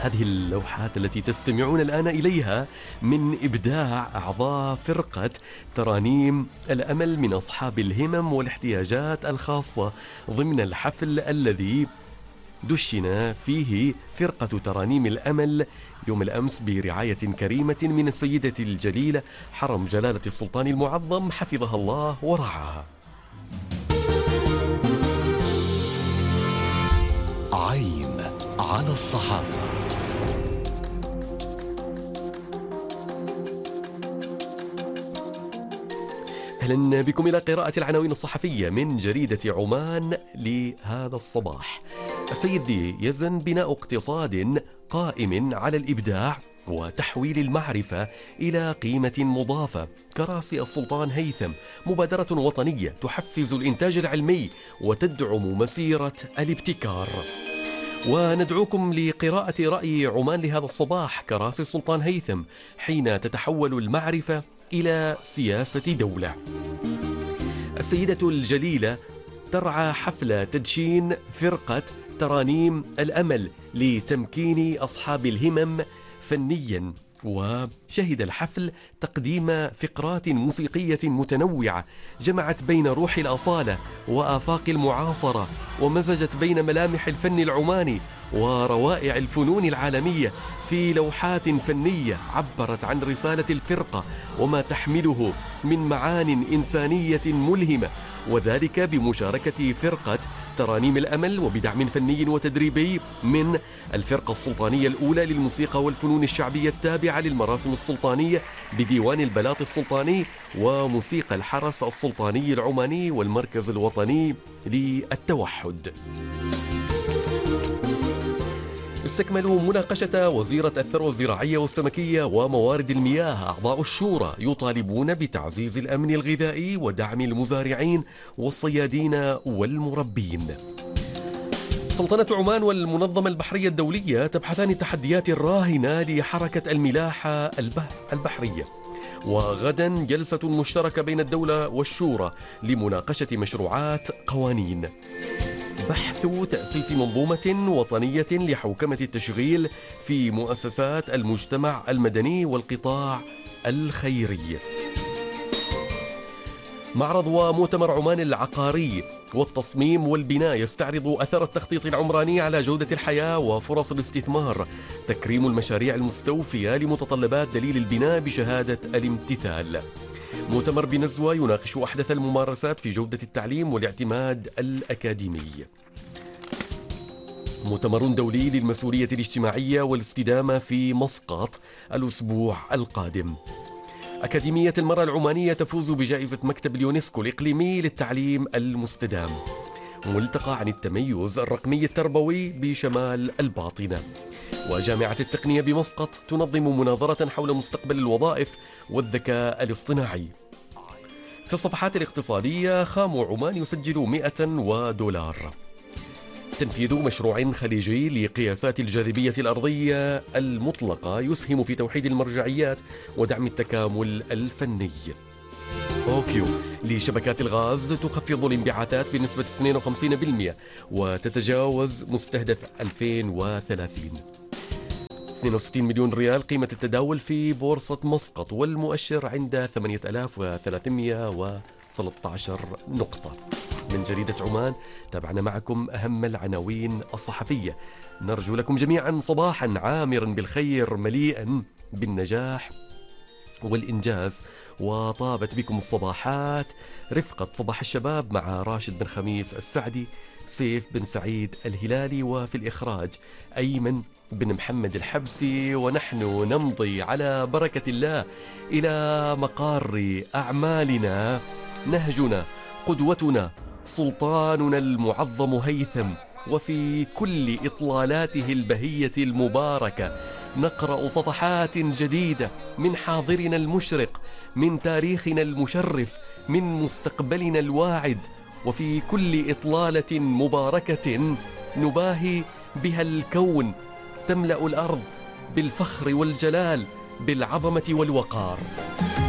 هذه اللوحات التي تستمعون الآن إليها من إبداع أعضاء فرقة ترانيم الأمل من أصحاب الهمم والاحتياجات الخاصة ضمن الحفل الذي دشن فيه فرقة ترانيم الأمل يوم الأمس برعاية كريمة من السيدة الجليلة حرم جلالة السلطان المعظم حفظها الله ورعاها. عين على الصحافة. أهلا بكم إلى قراءة العناوين الصحفية من جريدة عمان لهذا الصباح. السيد يزن بناء اقتصاد قائم على الإبداع وتحويل المعرفة إلى قيمة مضافة. كراسي السلطان هيثم مبادرة وطنية تحفز الإنتاج العلمي وتدعم مسيرة الابتكار. وندعوكم لقراءة رأي عمان لهذا الصباح. كراسي السلطان هيثم حين تتحول المعرفة إلى سياسة دولة. السيدة الجليلة ترعى حفل تدشين فرقة ترانيم الأمل لتمكين أصحاب الهمم فنياً. وشهد الحفل تقديم فقرات موسيقية متنوعة جمعت بين روح الأصالة وآفاق المعاصرة، ومزجت بين ملامح الفن العماني وروائع الفنون العالمية في لوحات فنية عبرت عن رسالة الفرقة وما تحمله من معان إنسانية ملهمة، وذلك بمشاركة فرقة ترانيم الأمل وبدعم فني وتدريبي من الفرقة السلطانية الأولى للموسيقى والفنون الشعبية التابعة للمراسم السلطانية بديوان البلاط السلطاني وموسيقى الحرس السلطاني العماني والمركز الوطني للتوحد. استكملوا مناقشة وزيرة الثروة الزراعية والسمكية وموارد المياه أعضاء الشورى يطالبون بتعزيز الأمن الغذائي ودعم المزارعين والصيادين والمربين. سلطنة عمان والمنظمة البحرية الدولية تبحثان التحديات الراهنة لحركة الملاحة البحرية. وغدا جلسة مشتركة بين الدولة والشورى لمناقشة مشروعات قوانين. بحث تأسيس منظومة وطنية لحوكمة التشغيل في مؤسسات المجتمع المدني والقطاع الخيري. معرض ومؤتمر عمان العقاري والتصميم والبناء يستعرض أثر التخطيط العمراني على جودة الحياة وفرص الاستثمار. تكريم المشاريع المستوفية لمتطلبات دليل البناء بشهادة الامتثال. مؤتمر بنزوة يناقش أحدث الممارسات في جودة التعليم والاعتماد الأكاديمي. مؤتمر دولي للمسؤولية الاجتماعية والاستدامة في مسقط الأسبوع القادم. أكاديمية المرأة العمانية تفوز بجائزة مكتب اليونسكو الإقليمي للتعليم المستدام. ملتقى عن التميز الرقمي التربوي بشمال الباطنة. وجامعة التقنية بمسقط تنظم مناظرة حول مستقبل الوظائف والذكاء الاصطناعي. في الصفحات الاقتصادية خام عمان يسجل $100. تنفيذ مشروع خليجي لقياسات الجاذبية الأرضية المطلقة يسهم في توحيد المرجعيات ودعم التكامل الفني. طوكيو لشبكات الغاز تخفض الانبعاثات بنسبة 52% وتتجاوز مستهدف 2030. 62 مليون ريال قيمة التداول في بورصة مسقط والمؤشر عند 8313 نقطة. من جريدة عمان تابعنا معكم أهم العناوين الصحفية. نرجو لكم جميعا صباحا عامرا بالخير مليئا بالنجاح والإنجاز، وطابت بكم الصباحات رفقة صباح الشباب مع راشد بن خميس السعدي، سيف بن سعيد الهلالي، وفي الإخراج أيمن بن محمد الحبسي. ونحن نمضي على بركة الله إلى مقار أعمالنا. نهجنا قدوتنا سلطاننا المعظم هيثم، وفي كل إطلالاته البهية المباركة نقرأ صفحات جديدة من حاضرنا المشرق، من تاريخنا المشرف، من مستقبلنا الواعد. وفي كل إطلالة مباركة نباهي بها الكون، تملأ الأرض بالفخر والجلال، بالعظمة والوقار.